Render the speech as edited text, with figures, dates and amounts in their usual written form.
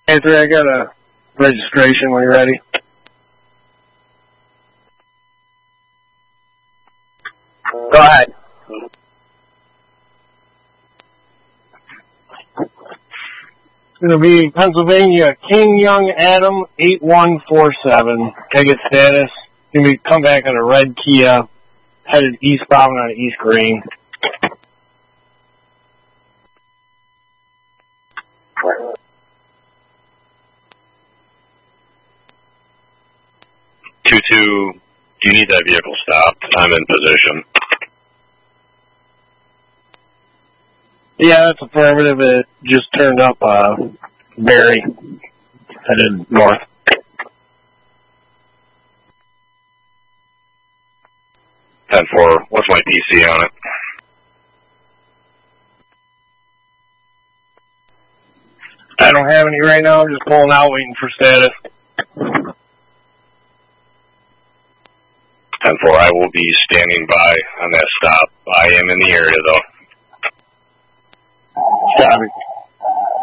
Anthony, I got a registration when you're ready. Go ahead. It's going to be Pennsylvania, King Young Adam 8147. Ticket status. Going to be come back on a red Kia, headed eastbound on East Green. Do you need that vehicle stopped? I'm in position. Yeah, that's affirmative. It just turned up Barry, headed north. And for what's my PC on it? I don't have any right now. I'm just pulling out, waiting for status. 10-4, I will be standing by on that stop. I am in the area, though. Copy.